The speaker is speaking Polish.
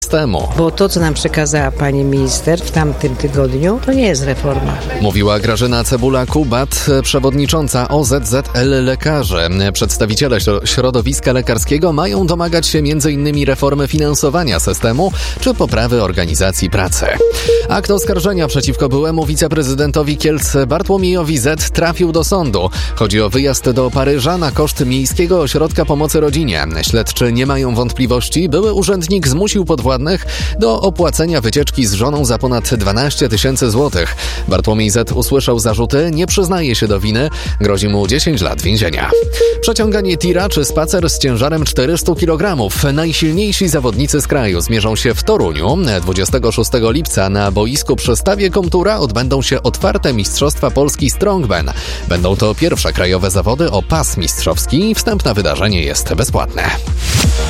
systemu. Bo to, co nam przekazała pani minister w tamtym tygodniu, to nie jest reforma. Mówiła Grażyna Cebula-Kubat, przewodnicząca OZZL Lekarzy. Przedstawiciele środowiska lekarskiego mają domagać się m.in. reformy finansowania systemu czy poprawy organizacji pracy. Akt oskarżenia przeciwko byłemu wiceprezydentowi Kielc Bartłomiejowi Z. trafił do sądu. Chodzi o wyjazd do Paryża na koszt Miejskiego Ośrodka Pomocy Rodzinie. Śledczy nie mają wątpliwości. Były urzędnik zmusił podwładnych do opłacenia wycieczki z żoną za ponad 12 000 złotych. Bartłomiej Z. usłyszał zarzuty, nie przyznaje się do winy, grozi mu 10 lat więzienia. Przeciąganie tira czy spacer z ciężarem 400 kg. Najsilniejsi zawodnicy z kraju zmierzą się w Toruniu. 26 lipca na boisku przy Stawie Komtura odbędą się otwarte Mistrzostwa Polski Strongman. Będą to pierwsze krajowe zawody o pas mistrzowski. Wstęp na wydarzenie jest bezpłatne.